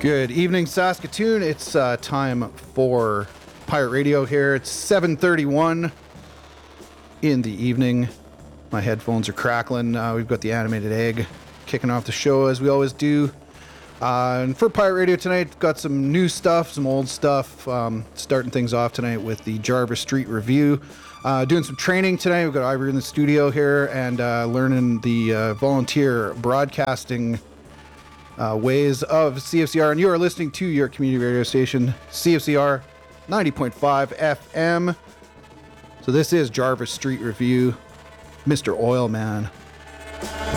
Good evening, Saskatoon. It's time for Pirate Radio here. It's 7:31 in the evening. My headphones are crackling. We've got the Animated Egg kicking off the show as we always do. And for Pirate Radio tonight, got some new stuff, some old stuff. Starting things off tonight with the Jarvis Street Review. Doing some training tonight. We've got Ivory in the studio here and learning the volunteer broadcasting ways of CFCR. And you are listening to your community radio station, CFCR 90.5 FM. So this is Jarvis Street Review, Mr. Oilman.